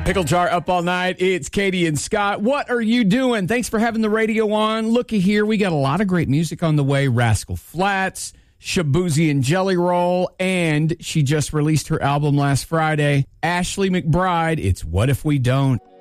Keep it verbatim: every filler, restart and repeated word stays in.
Pickle Jar up all night. It's Katie and Scott. What are you doing? Thanks for having the radio on. Looky here. We got a lot of great music on the way. Rascal Flatts, Shaboozey and Jelly Roll, and she just released her album last Friday. Ashley McBryde, it's What If We Don't.